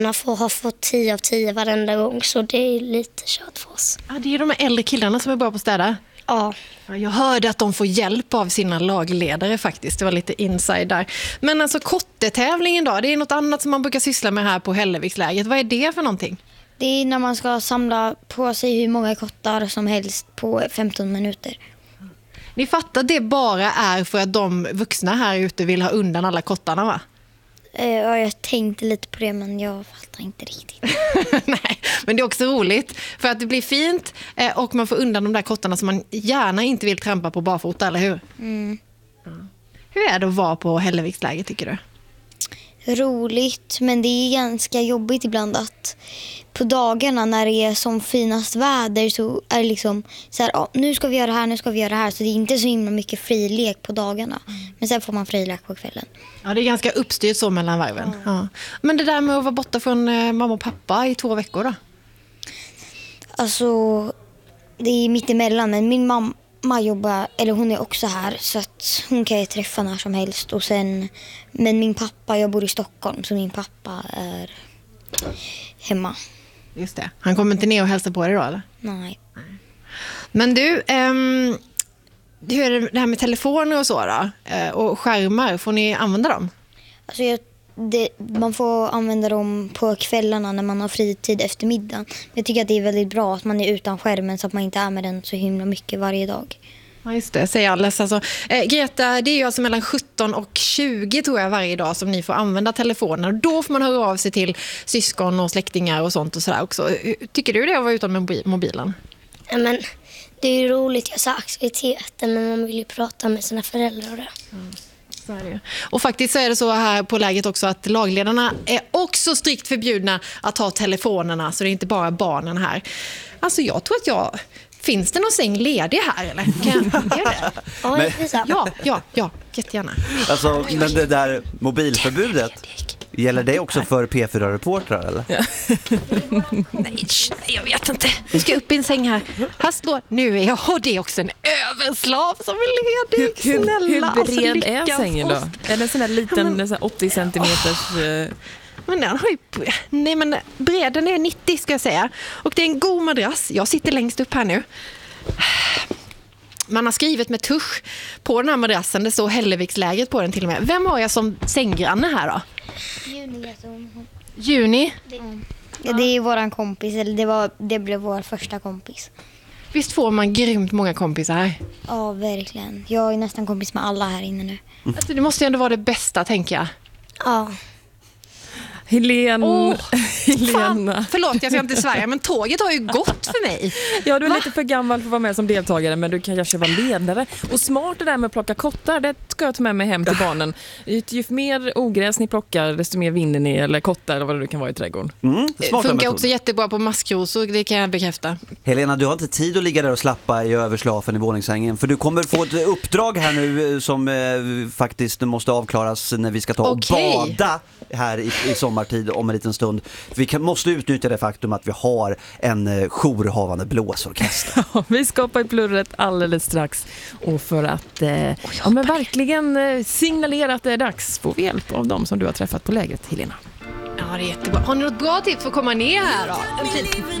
Man får ha fått 10 av 10 varenda gång, så det är lite kört för oss. Ja, det är de äldre killarna som är bra på att städa. Ja. Jag hörde att de får hjälp av sina lagledare faktiskt. Det var lite inside där. Men alltså kottetävlingen då, det är något annat som man brukar syssla med här på Hälleviksläget. Vad är det för någonting? Det är när man ska samla på sig hur många kottar som helst på 15 minuter. Ni fattar att det bara är för att de vuxna här ute vill ha undan alla kottarna, va? Ja, jag tänkte lite på det, men jag fattar inte riktigt. Nej, men det är också roligt för att det blir fint och man får undan de där kottarna som man gärna inte vill trampa på barfota, eller hur? Mm. Ja. Hur är det att vara på Hälleviksläget, tycker du? Roligt, men det är ganska jobbigt ibland att på dagarna när det är som finast väder så är det liksom så här, nu ska vi göra det här, nu ska vi göra det här. Så det är inte så himla mycket frilek på dagarna. Men sen får man frilek på kvällen. Ja, det är ganska uppstyrt så mellan varven. Ja. Men det där med att vara borta från mamma och pappa i 2 veckor då? Alltså, det är mitt emellan, men min mamma jobbar, eller hon är också här, så att hon kan ju träffa när som helst. Och sen, men min pappa, jag bor i Stockholm, så min pappa är hemma. Just det. Han kommer inte ner och hälsa på dig då, eller? Nej. Men du, hur är det här med telefoner och så då? Och skärmar, får ni använda dem? Alltså man får använda dem på kvällarna när man har fritid efter middagen. Jag tycker att det är väldigt bra att man är utan skärmen så att man inte är med den så himla mycket varje dag. Ja, just det, säger Alice. Alltså, Greta, det är ju alltså mellan 17 och 20 tror jag varje dag som ni får använda telefoner. Då får man höra av sig till syskon och släktingar och sånt och sådär också. Tycker du det att vara utan med mobilen? Ja, men det är ju roligt att göra aktiviteter, men man vill ju prata med sina föräldrar och det. Mm. Så är det. Och faktiskt så är det så här på läget också att lagledarna är också strikt förbjudna att ha telefonerna, så det är inte bara barnen här. Alltså jag tror att finns det någon säng ledig här eller? Ja, jättegärna. Alltså, men det där mobilförbudet, gäller det också för P4-reportrar eller? Ja. Nej, jag vet inte. Nu ska jag upp i en säng här. Nu är jag, och det är också en överslav som är ledig. Hur bred är sängen då? Är det en sån här liten 80 centimeters... Men den har ju, nej men bredden är 90 ska jag säga. Och det är en god madrass. Jag sitter längst upp här nu. Man har skrivit med tusch på den här madrassen. Det står Hälleviksläget på den till och med. Vem har jag som sänggranne här då? Juni? Ja, det är våran kompis. Eller det blev vår första kompis. Visst får man grymt många kompisar här? Ja, verkligen. Jag är nästan kompis med alla här inne nu. Alltså, det måste ju ändå vara det bästa, tänker jag. Ja. Helena. Förlåt, jag ska inte svära, men tåget har ju gått för mig. Ja, du är lite för gammal för att vara med som deltagare, men du kan kanske vara ledare. Och smart det där med att plocka kottar, det ska jag ta med mig hem till barnen. Ju mer ogräs ni plockar, desto mer vinner ni, eller kottar eller vad det kan vara i trädgården. Funkar också jättebra på maskrosor, det kan jag bekräfta. Helena, du har inte tid att ligga där och slappa i överslafen i våningssängen, för du kommer få ett uppdrag här nu som faktiskt måste avklaras när vi ska ta och bada här i sommartid om en liten stund. Vi måste utnyttja det faktum att vi har en jourhavande blåsorkester. Ja, vi skapar i plurret alldeles strax. Och för att men verkligen signalera att det är dags, får vi hjälp av dem som du har träffat på lägret, Helena. Ja, det är jättebra. Har ni något bra tips för att komma ner här då?